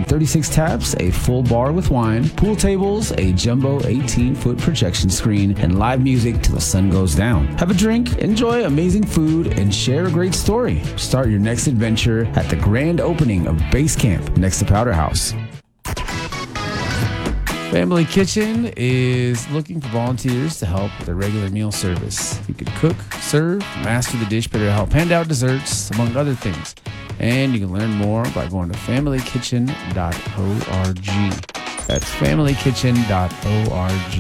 36 taps, a full bar with wine, pool tables, a jumbo 18-foot projection screen, and live music till the sun goes down. Have a drink, enjoy amazing food, and share a great story. Start your next adventure at the grand opening of Base Camp next to Powder House. Family Kitchen is looking for volunteers to help with their regular meal service. You can cook, serve, master the dish, better help hand out desserts, among other things. And you can learn more by going to familykitchen.org. That's familykitchen.org.